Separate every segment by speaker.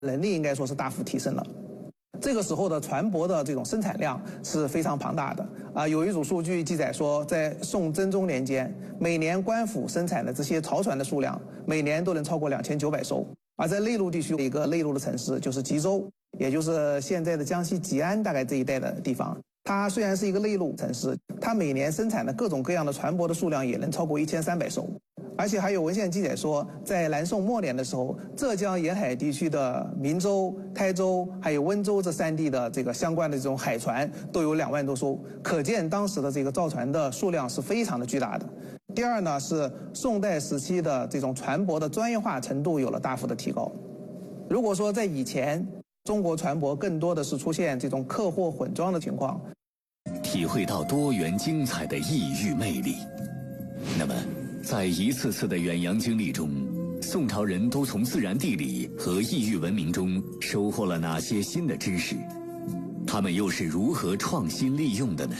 Speaker 1: 能力应该说是大幅提升了。这个时候的船舶的这种生产量是非常庞大的有一组数据记载说，在宋真宗年间，每年官府生产的这些漕船的数量，每年都能超过2900艘。而在内陆地区的一个内陆的城市就是吉州，也就是现在的江西吉安大概这一带的地方，它虽然是一个内陆城市，它每年生产的各种各样的船舶的数量也能超过1300艘。而且还有文献记载说，在南宋末年的时候，浙江沿海地区的明州、台州还有温州这3地的这个相关的这种海船都有2万多艘，可见当时的这个造船的数量是非常的巨大的。第二呢，是宋代时期的这种船舶的专业化程度有了大幅的提高。如果说在以前，中国船舶更多的是出现这种客货混装的情况，
Speaker 2: 体会到多元精彩的异域魅力。那么在一次次的远洋经历中，宋朝人都从自然地理和异域文明中收获了哪些新的知识？他们又是如何创新利用的呢？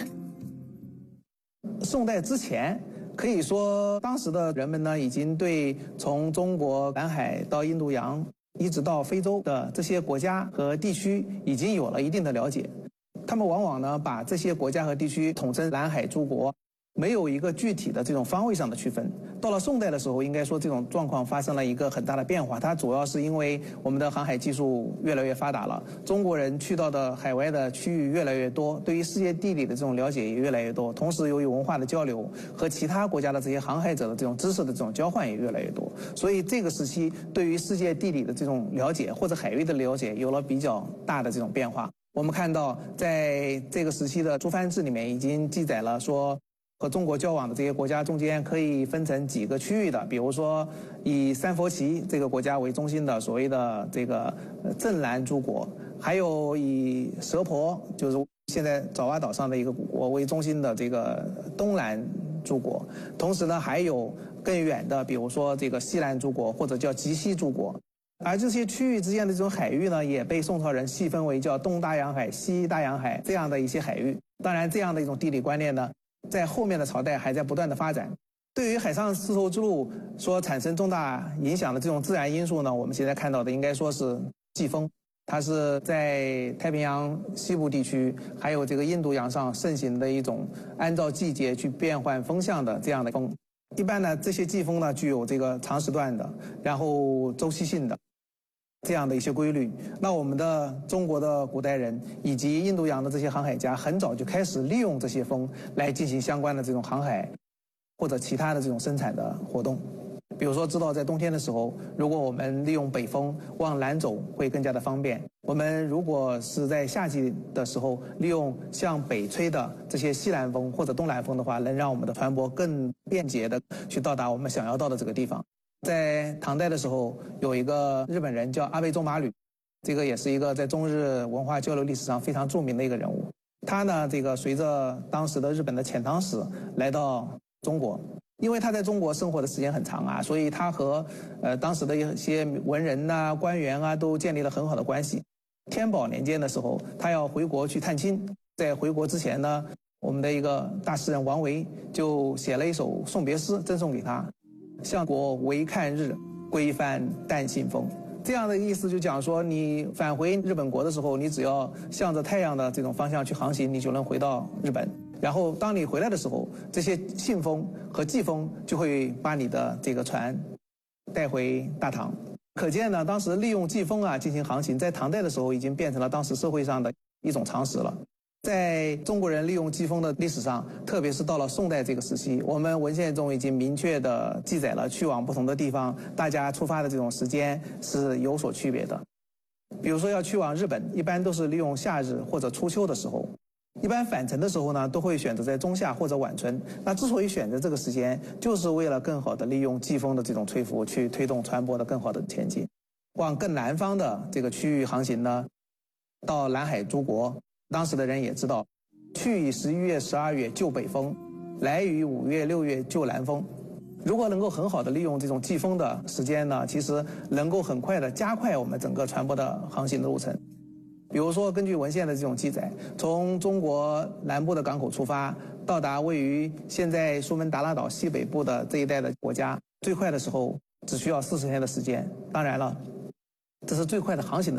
Speaker 1: 宋代之前，可以说当时的人们呢，已经对从中国南海到印度洋一直到非洲的这些国家和地区已经有了一定的了解。他们往往呢，把这些国家和地区统称南海诸国，没有一个具体的这种方位上的区分。到了宋代的时候，应该说这种状况发生了一个很大的变化。它主要是因为我们的航海技术越来越发达了，中国人去到的海外的区域越来越多，对于世界地理的这种了解也越来越多。同时，由于文化的交流和其他国家的这些航海者的这种知识的这种交换也越来越多，所以这个时期对于世界地理的这种了解或者海域的了解有了比较大的这种变化。我们看到，在这个时期的《诸藩志》里面已经记载了说，和中国交往的这些国家中间可以分成几个区域的，比如说以三佛齐这个国家为中心的所谓的这个正南诸国，还有以蛇婆，就是现在爪哇岛上的一个国为中心的这个东南诸国，同时呢还有更远的，比如说这个西南诸国或者叫极西诸国。而这些区域之间的这种海域呢，也被宋朝人细分为叫东大洋海、西大洋海这样的一些海域。当然，这样的一种地理观念呢，在后面的朝代还在不断的发展。对于海上丝绸之路所产生重大影响的这种自然因素呢，我们现在看到的应该说是季风，它是在太平洋西部地区还有这个印度洋上盛行的一种按照季节去变换风向的这样的风。一般呢，这些季风呢具有这个长时段的，然后周期性的这样的一些规律。那我们的中国的古代人以及印度洋的这些航海家很早就开始利用这些风来进行相关的这种航海或者其他的这种生产的活动。比如说知道在冬天的时候，如果我们利用北风往南走会更加的方便，我们如果是在夏季的时候利用向北吹的这些西南风或者东南风的话，能让我们的船舶更便捷的去到达我们想要到的这个地方。在唐代的时候，有一个日本人叫阿倍仲麻吕，这个也是一个在中日文化交流历史上非常著名的一个人物。他呢，这个随着当时的日本的遣唐使来到中国，因为他在中国生活的时间很长啊，所以他和当时的一些文人啊、官员啊都建立了很好的关系。天宝年间的时候，他要回国去探亲，在回国之前呢，我们的一个大诗人王维就写了一首送别诗赠送给他。向国唯看日，归帆但信风。这样的意思就讲说，你返回日本国的时候，你只要向着太阳的这种方向去航行，你就能回到日本。然后当你回来的时候，这些信风和季风就会把你的这个船带回大唐。可见呢，当时利用季风进行航行，在唐代的时候已经变成了当时社会上的一种常识了。在中国人利用季风的历史上，特别是到了宋代这个时期，我们文献中已经明确地记载了去往不同的地方，大家出发的这种时间是有所区别的。比如说要去往日本，一般都是利用夏日或者初秋的时候。一般返程的时候呢，都会选择在中夏或者晚春。那之所以选择这个时间，就是为了更好地利用季风的这种吹拂，去推动船舶的更好的前进。往更南方的这个区域航行呢，到南海诸国，当时的人也知道，去以11月、12月就北风，来于5月、6月就南风。如果能够很好的利用这种季风的时间呢，其实能够很快的加快我们整个船舶的航行的路程。比如说，根据文献的这种记载，从中国南部的港口出发，到达位于现在苏门答腊岛西北部的这一带的国家，最快的时候只需要40天的时间。当然了， 这是最快的航行的。